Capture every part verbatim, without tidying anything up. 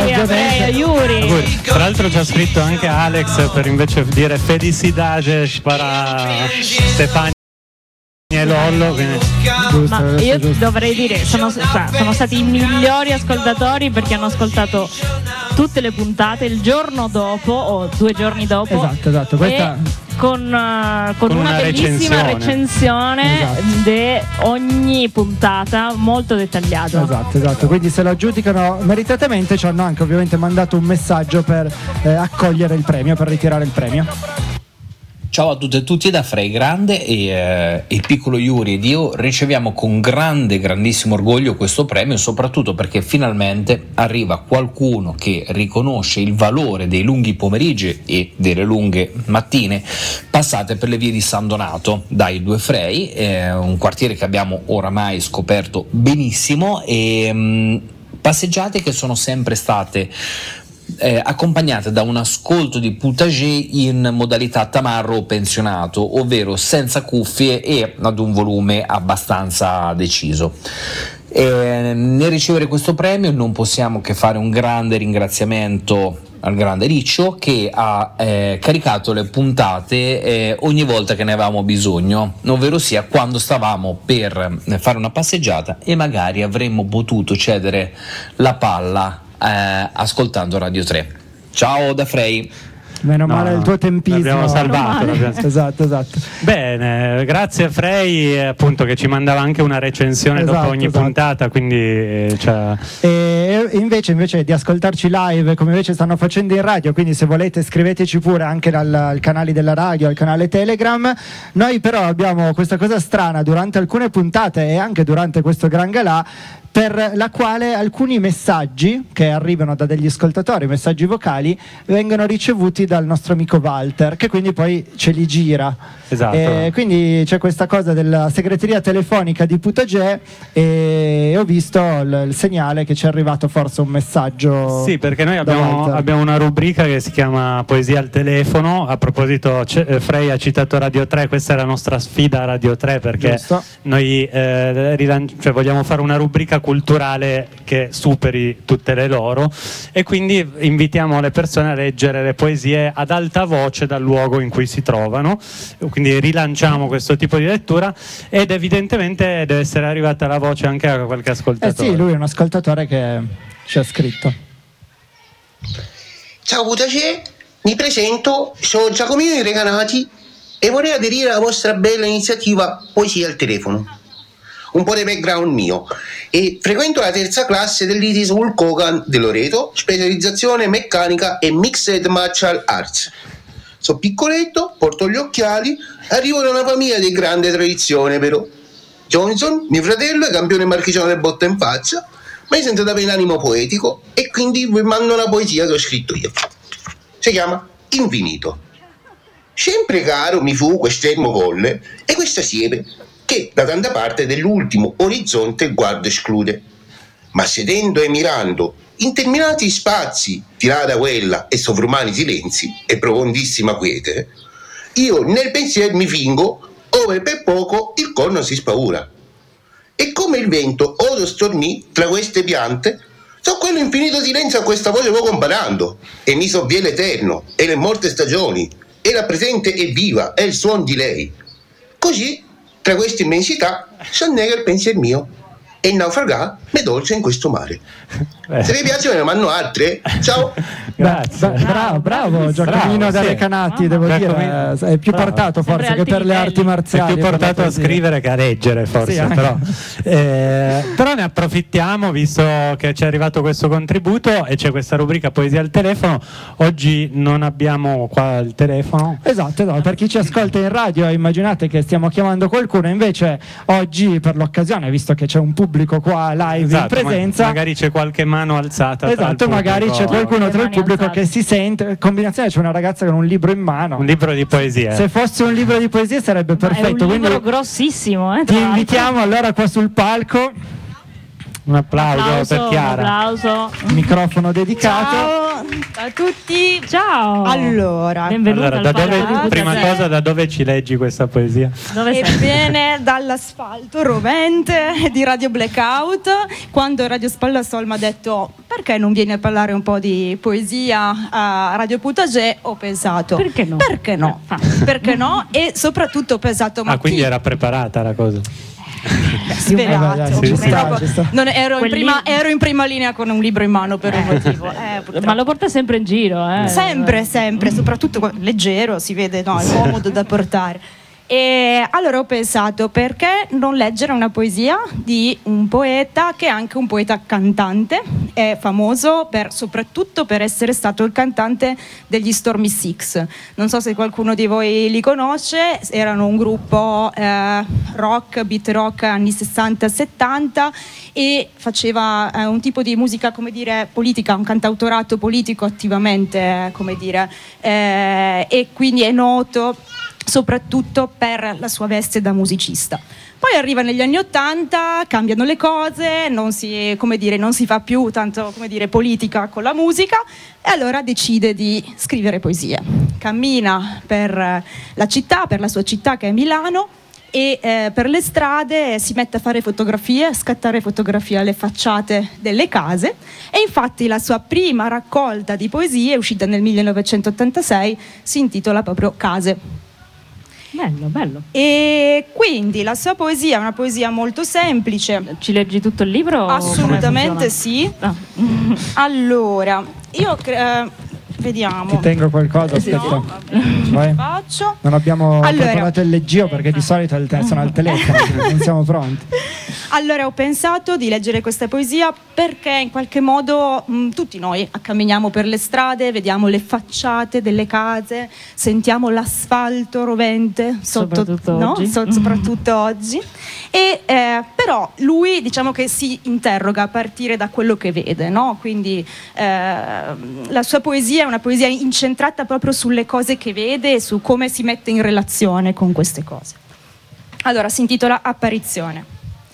a Frey, a Yuri. Tra l'altro ci ha scritto anche Alex per invece dire felicidades para Stefania e Lollo, quindi... Ma io dovrei dire sono, cioè, sono stati i migliori ascoltatori perché hanno ascoltato tutte le puntate il giorno dopo o due giorni dopo. Esatto, esatto. Questa... con, uh, con, con una, una bellissima recensione, recensione di esatto. ogni puntata, molto dettagliata. Esatto, esatto. Quindi se lo aggiudicano meritatamente, ci hanno anche ovviamente mandato un messaggio per eh, accogliere il premio, per ritirare il premio. Ciao a tutte e tutti da Frey Grande e eh, il piccolo Yuri ed io riceviamo con grande, grandissimo orgoglio questo premio, soprattutto perché finalmente arriva qualcuno che riconosce il valore dei lunghi pomeriggi e delle lunghe mattine passate per le vie di San Donato dai due Frey, eh, un quartiere che abbiamo oramai scoperto benissimo e mh, passeggiate che sono sempre state Eh, accompagnate da un ascolto di Potager in modalità tamarro o pensionato, ovvero senza cuffie e ad un volume abbastanza deciso. Eh, nel ricevere questo premio non possiamo che fare un grande ringraziamento al grande Riccio che ha eh, caricato le puntate eh, ogni volta che ne avevamo bisogno, ovvero sia quando stavamo per fare una passeggiata e magari avremmo potuto cedere la palla Eh, ascoltando Radio tre. Ciao da Frey. Meno male no, il tuo tempismo. L'abbiamo salvato. L'abbiamo... esatto, esatto. Bene, grazie a Frey appunto che ci mandava anche una recensione esatto, dopo ogni esatto. puntata, quindi cioè... e invece, invece di ascoltarci live come invece stanno facendo in radio, quindi se volete scriveteci pure anche dal, al canale della radio, al canale Telegram. Noi però abbiamo questa cosa strana durante alcune puntate e anche durante questo Gran Galà, per la quale alcuni messaggi che arrivano da degli ascoltatori, messaggi vocali, vengono ricevuti dal nostro amico Walter, che quindi poi ce li gira. Esatto. E quindi c'è questa cosa della segreteria telefonica di Potager e ho visto il, il segnale che ci è arrivato forse un messaggio. Sì, perché noi abbiamo, abbiamo una rubrica che si chiama Poesia al telefono. A proposito, Frey ha citato Radio tre, questa è la nostra sfida a Radio tre, perché Giusto. noi eh, rilan- cioè vogliamo fare una rubrica culturale che superi tutte le loro e quindi invitiamo le persone a leggere le poesie ad alta voce dal luogo in cui si trovano, quindi rilanciamo questo tipo di lettura ed evidentemente deve essere arrivata la voce anche a qualche ascoltatore. Eh sì, lui è un ascoltatore che ci ha scritto. Ciao Potager, mi presento, sono Giacomino di Recanati e vorrei aderire alla vostra bella iniziativa Poesia al telefono. Un po' di background mio, e frequento la terza classe dell'I T I School Kogan di Loreto, specializzazione meccanica e mixed martial arts. Sono piccoletto, porto gli occhiali, arrivo da una famiglia di grande tradizione però. Johnson, mio fratello, è campione marchigiano del botta in faccia, ma io sento da avere l'animo poetico e quindi vi mando una poesia che ho scritto io. Si chiama Infinito. Sempre caro mi fu quest'ermo colle e questa siepe che da tanta parte dell'ultimo orizzonte il guardo esclude. Ma sedendo e mirando interminati spazi, tirata quella e sovrumani silenzi e profondissima quiete, io nel pensier mi fingo, ove per poco il corno si spaura. E come il vento odo stornì tra queste piante, so quello infinito silenzio a questa voce vo comparando, e mi sovviene l'eterno, e le morte stagioni, e la presente e viva, è il suon di lei. Così, tra queste immensità, s'annega il pensier mio, e naufragà me dolce in questo mare. Se vi piace me ne mando altre. Ciao. Grazie. Beh, bravo, bravo Giacomino da Recanati, sì. devo Giacomino. dire, è più bravo. portato forse che per le arti marziali. È più portato a scrivere che a leggere forse, sì, però. eh, però ne approfittiamo visto che ci è arrivato questo contributo e c'è questa rubrica Poesia al telefono. Oggi non abbiamo qua il telefono. Esatto, esatto. Per chi ci ascolta in radio immaginate che stiamo chiamando qualcuno, invece oggi per l'occasione, visto che c'è un pubblico qua live esatto, in presenza, ma magari c'è qualche mano alzata. Esatto, magari c'è qualcuno tra il pubblico alzate. che si sente. Combinazione, c'è una ragazza con un libro in mano. Un libro di poesie. Se fosse un libro di poesie sarebbe perfetto. Ma è un libro quindi grossissimo. Eh, ti invitiamo allora qua sul palco Un applauso, un applauso per Chiara. Un applauso. Microfono dedicato. Ciao a tutti. Ciao. Allora, benvenuta allora da al dove, Paradiso. prima cosa, da dove ci leggi questa poesia? Dove sei? ebbene, dall'asfalto rovente di Radio Blackout, quando Radio Spalla Sol mi ha detto perché non vieni a parlare un po' di poesia a Radio Putagè, ho pensato Perché no? Perché no? Eh, Perché no? E soprattutto ho pensato, ma Ah, quindi chi? era preparata la cosa. Svelato. Vabbè, dai, ci Purtroppo sta, ci sta. non ero, in Quel prima, lì- ero in prima linea con un libro in mano per un motivo. Eh, purtroppo. Ma lo porta sempre in giro, eh. Sempre, sempre, soprattutto qua- leggero, si vede, no, è comodo da portare. E allora ho pensato, perché non leggere una poesia di un poeta che è anche un poeta cantante, è famoso per, soprattutto per essere stato il cantante degli Stormy Six. Non so se qualcuno di voi li conosce, erano un gruppo eh, rock, beat rock anni sessanta settanta e faceva eh, un tipo di musica, come dire, politica, un cantautorato politico attivamente, eh, come dire, eh, e quindi è noto soprattutto per la sua veste da musicista. Poi arriva negli anni Ottanta, cambiano le cose, non si, come dire, non si fa più tanto, come dire, politica con la musica, e allora decide di scrivere poesie. Cammina per la città, per la sua città che è Milano, e eh, per le strade si mette a fare fotografie, a scattare fotografie alle facciate delle case, e infatti la sua prima raccolta di poesie, uscita nel millenovecentottantasei, si intitola proprio Case. Bello, bello. E quindi la sua poesia è una poesia molto semplice. Ci leggi tutto il libro? Assolutamente sì. Ah. Allora, io cre- eh, vediamo. Ti tengo qualcosa, aspetta. No, Vai. faccio. Non abbiamo Allora. preparato il leggio perché di solito il te- sono al telefono, quindi non siamo pronti. Allora ho pensato di leggere questa poesia perché in qualche modo mh, tutti noi camminiamo per le strade, vediamo le facciate delle case, sentiamo l'asfalto rovente sotto, Soprattutto no? oggi. So- soprattutto oggi. E eh, però lui, diciamo che si interroga a partire da quello che vede, no? Quindi eh, la sua poesia è una poesia incentrata proprio sulle cose che vede e su come si mette in relazione con queste cose. Allora si intitola Apparizione.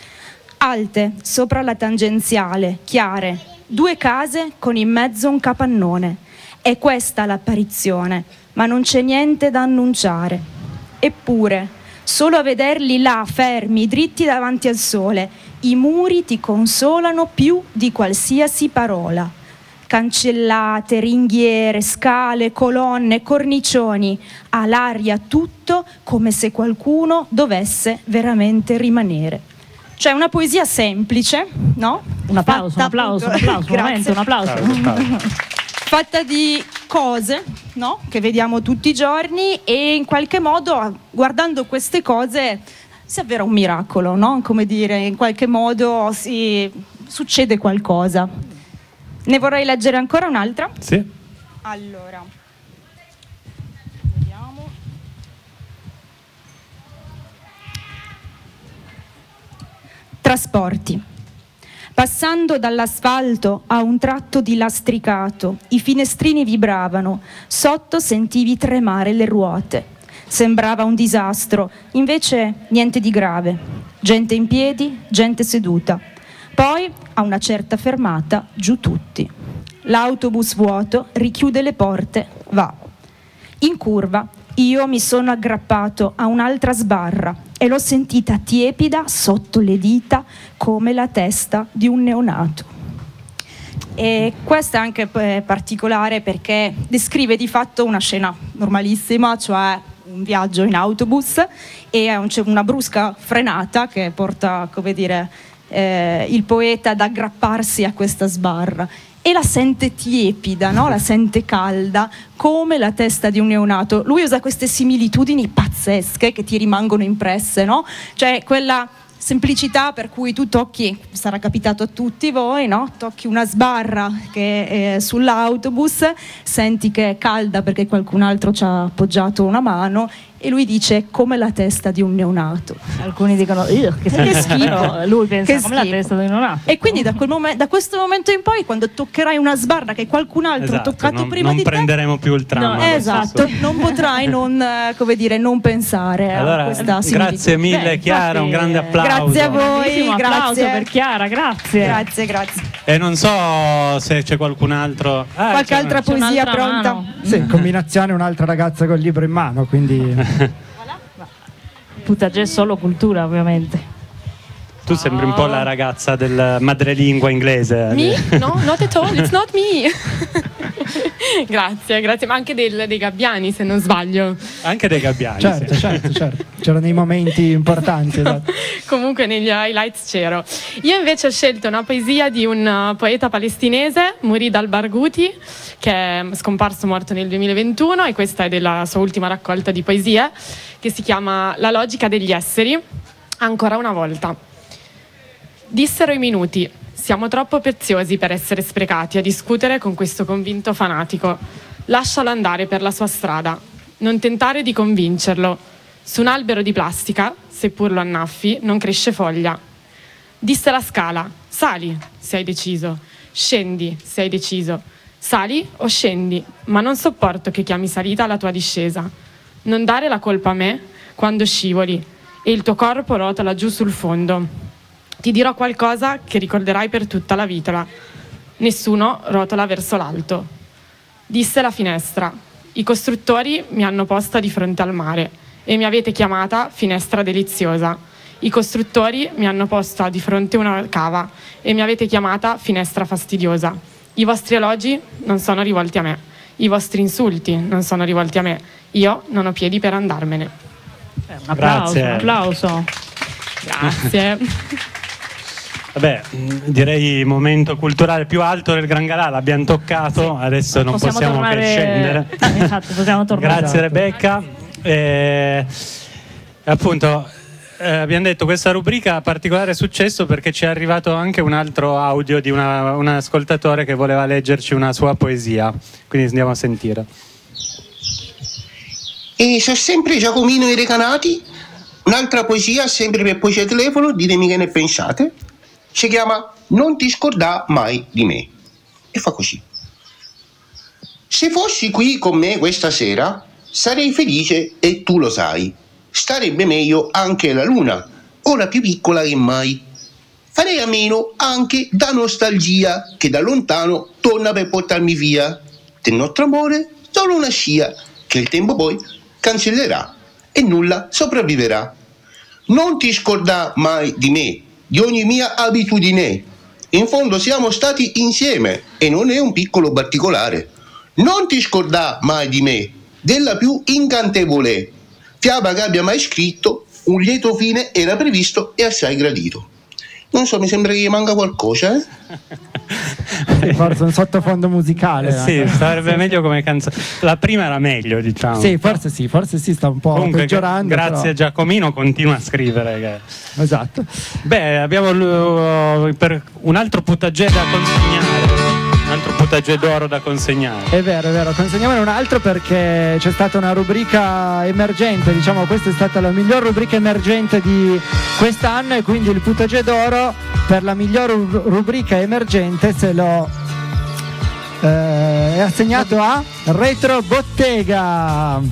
Alte, sopra la tangenziale, chiare, due case con in mezzo un capannone. È questa l'apparizione, ma non c'è niente da annunciare. Eppure, solo a vederli là, fermi, dritti davanti al sole, i muri ti consolano più di qualsiasi parola. Cancellate, ringhiere, scale, colonne, cornicioni, ha l'aria tutto come se qualcuno dovesse veramente rimanere. Cioè una poesia semplice, no? Un applauso, Fatta un applauso, un appunto- applauso, un momento, un applauso. fatta di cose, no? Che vediamo tutti i giorni, e in qualche modo, guardando queste cose, si avvera un miracolo, no? Come dire, in qualche modo si succede qualcosa. Ne vorrei leggere ancora un'altra? Sì. Allora, vediamo. Trasporti. Passando dall'asfalto a un tratto di lastricato, i finestrini vibravano, sotto sentivi tremare le ruote. Sembrava un disastro, invece niente di grave. Gente in piedi, gente seduta. Poi, a una certa fermata, giù tutti. L'autobus vuoto richiude le porte, va. In curva, io mi sono aggrappato a un'altra sbarra e l'ho sentita tiepida sotto le dita come la testa di un neonato. E questa è anche eh, particolare perché descrive di fatto una scena normalissima, cioè un viaggio in autobus, e un, c'è una brusca frenata che porta, come dire, eh, il poeta ad aggrapparsi a questa sbarra. E la sente tiepida, no? La sente calda, come la testa di un neonato. Lui usa queste similitudini pazzesche che ti rimangono impresse, no? Cioè quella semplicità per cui tu tocchi, sarà capitato a tutti voi, no? Tocchi una sbarra che è sull'autobus, senti che è calda perché qualcun altro ci ha appoggiato una mano E lui dice come la testa di un neonato. Alcuni dicono che schifo, lui pensa che come schifo. La testa di un neonato. E quindi da, quel momen- da questo momento in poi, quando toccherai una sbarra che qualcun altro esatto, ha toccato non, prima non di te, non prenderemo più il tram. No, esatto, non potrai non, come dire, non pensare allora, a questa grazie mille. Beh, Chiara, un grande applauso. Grazie a voi, un grazie per Chiara, grazie. Grazie, grazie. E non so se c'è qualcun altro. Ah, Qualche altra poesia pronta? Mano. Sì, in combinazione un'altra ragazza col libro in mano, quindi Potager solo cultura, ovviamente. Tu sembri un po' la ragazza del madrelingua inglese. Me? No, not at all, it's not me. Grazie, grazie, ma anche del, dei gabbiani, se non sbaglio. Anche dei gabbiani. Certo, sì. certo, certo. C'erano dei momenti importanti. Esatto. Comunque negli highlights c'ero. Io invece ho scelto una poesia di un poeta palestinese, Murid al-Barghouti, che è scomparso, morto nel duemilaventuno, e questa è della sua ultima raccolta di poesie, che si chiama La logica degli esseri. Ancora una volta. Dissero i minuti: siamo troppo preziosi per essere sprecati a discutere con questo convinto fanatico. Lascialo andare per la sua strada. Non tentare di convincerlo. Su un albero di plastica, seppur lo annaffi, non cresce foglia. Disse la scala: sali, se hai deciso. Scendi, se hai deciso. Sali o scendi, ma non sopporto che chiami salita la tua discesa. Non dare la colpa a me quando scivoli e il tuo corpo rotola giù sul fondo. Ti dirò qualcosa che ricorderai per tutta la vita. Nessuno rotola verso l'alto. Disse la finestra: i costruttori mi hanno posta di fronte al mare e mi avete chiamata finestra deliziosa. I costruttori mi hanno posta di fronte a una cava e mi avete chiamata finestra fastidiosa. I vostri elogi non sono rivolti a me. I vostri insulti non sono rivolti a me. Io non ho piedi per andarmene. Eh, un applauso, Grazie. un applauso. Grazie. Vabbè, direi momento culturale più alto del Gran Galà, l'abbiamo toccato, sì. Adesso non possiamo, possiamo tornare... che scendere. Esatto, possiamo tornare. Grazie esatto. Rebecca. E, appunto, eh, abbiamo detto questa rubrica ha particolare successo perché ci è arrivato anche un altro audio di una, un ascoltatore che voleva leggerci una sua poesia, quindi andiamo a sentire. E sono sempre Giacomino i Recanati, un'altra poesia sempre per Poesia Telefono, ditemi che ne pensate. Si chiama Non ti scordà mai di me e fa così: se fossi qui con me questa sera sarei felice e tu lo sai, starebbe meglio anche la luna, ora più piccola che mai. Farei a meno anche da nostalgia che da lontano torna per portarmi via. Del nostro amore solo una scia che il tempo poi cancellerà e nulla sopravviverà. Non ti scordà mai di me, di ogni mia abitudine. In fondo siamo stati insieme e non è un piccolo particolare. Non ti scordà mai di me, della più incantevole fiaba che abbia mai scritto, un lieto fine era previsto e assai gradito. Non so, mi sembra che gli manca qualcosa, eh? Sì, forse un sottofondo musicale. Eh sì, sarebbe meglio come canzone. La prima era meglio, diciamo. Sì, forse sì, forse sì, sta un po' Comunque, peggiorando. Grazie però... a Giacomino, continua a scrivere. Che... Esatto. Beh, abbiamo l- per un altro Potager da consegnare. Un altro Potager d'oro da consegnare. È vero, è vero, consegniamone un altro perché c'è stata una rubrica emergente, diciamo questa è stata la miglior rubrica emergente di quest'anno e quindi il Potager d'oro per la miglior rubrica emergente se lo eh, è assegnato a Retro Bottega.